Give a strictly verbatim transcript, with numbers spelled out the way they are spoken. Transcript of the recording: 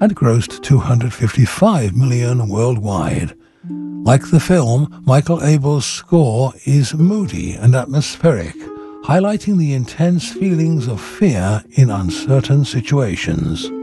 and grossed two hundred fifty-five million dollars worldwide. Like the film, Michael Abel's score is moody and atmospheric, highlighting the intense feelings of fear in uncertain situations.